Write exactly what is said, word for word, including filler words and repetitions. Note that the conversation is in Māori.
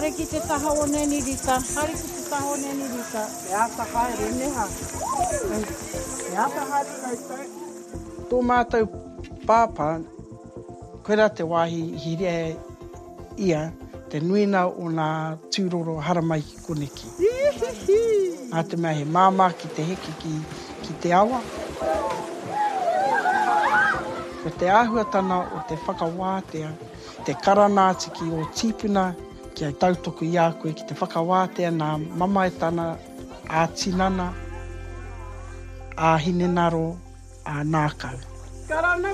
Hare ki te taha o neni rika, hare ki te taha o neni rika. E ata haere neha. E ata haere nei tau. Tō mātou pāpā, koera te wāhi hirea ia, te nuina o ngā tūroro haramai ki koneki. Nā te mea he māmā ki te heke ki, ki te awa. Ko te āhuatana o te whakawātea, te karanātiki o tīpuna ki ai tautoku i a koe, ki te whakawātea nā mamaetana, a tinana, a hinenaro, a nākau. Karana